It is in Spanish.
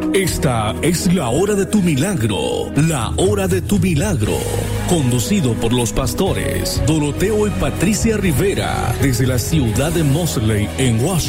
Esta es la hora de tu milagro, la hora de tu milagro, conducido por los pastores Doroteo y Patricia Rivera, desde la ciudad de Moseley, en Washington.